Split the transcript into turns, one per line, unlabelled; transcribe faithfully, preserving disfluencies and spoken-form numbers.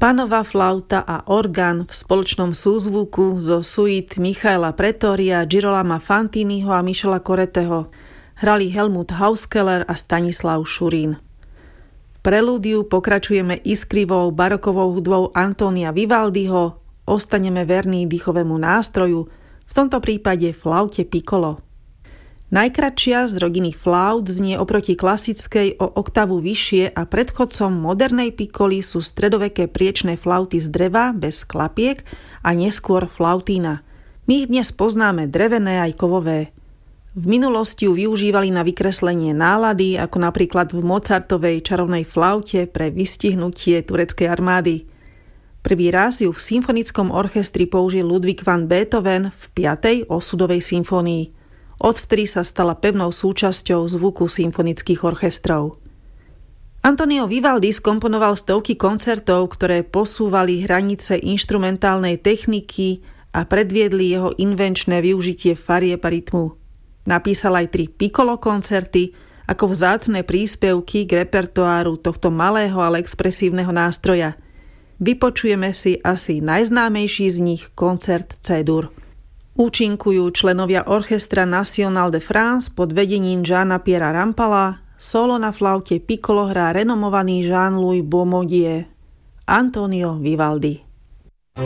Panová flauta a orgán v spoločnom súzvuku zo suít Michaela Pretoria, Girolama Fantiniho a Michela Coretteho hrali Helmut Hauskeller a Stanislav Šurín. V prelúdiu pokračujeme iskrivou barokovou hudbou Antonia Vivaldiho, ostaneme verní dýchovému nástroju, v tomto prípade flaute piccolo. Najkratšia z rodiny flaut znie oproti klasickej o oktavu vyššie a predchodcom modernej piccoli sú stredoveké priečné flauty z dreva bez klapiek a neskôr flautína. My ich dnes poznáme drevené aj kovové. V minulosti ju využívali na vykreslenie nálady, ako napríklad v Mozartovej čarovnej flaute pre vystihnutie tureckej armády. Prvý raz ju v symfonickom orchestri použil Ludwig van Beethoven v piatej osudovej symfónii. Odvtedy sa stala pevnou súčasťou zvuku symfonických orchestrov. Antonio Vivaldi skomponoval stovky koncertov, ktoré posúvali hranice inštrumentálnej techniky a predviedli jeho invenčné využitie farieb a rytmu. Napísal aj tri piccolo koncerty ako vzácne príspevky k repertoáru tohto malého, ale expresívneho nástroja. Vypočujeme si asi najznámejší z nich koncert C-dur. Účinkujú členovia Orchestra National de France pod vedením Jeana Pierra Rampala, solo na flaute piccolo hrá renomovaný Jean-Louis Baumodier. Antonio Vivaldi.